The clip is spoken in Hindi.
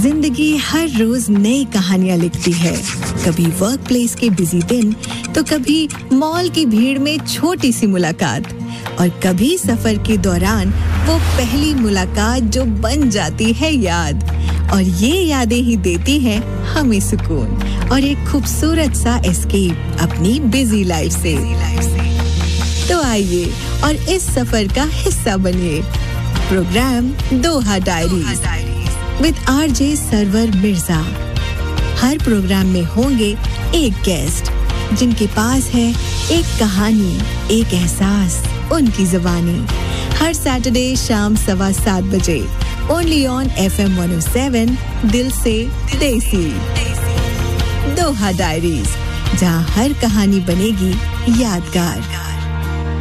जिंदगी हर रोज नई कहानियां लिखती है, कभी वर्क प्लेस के बिजी दिन, तो कभी मॉल की भीड़ में छोटी सी मुलाकात, और कभी सफर के दौरान वो पहली मुलाकात जो बन जाती है याद। और ये यादें ही देती हैं हमें सुकून और एक खूबसूरत सा एस्केप अपनी बिजी लाइफ से। तो आइए और इस सफर का हिस्सा बनिए। Programme Doha diaries with RJ server Mirza. Her programme में होंगे एक गेस्ट जिनके पास है एक कहानी, एक एहसास, उनकी जुबानी। हर सैटरडे शाम 7:15 बजे ओनली ऑन FM 107 दिल से देसी। दोहा डायरीज, जहां हर कहानी बनेगी यादगार।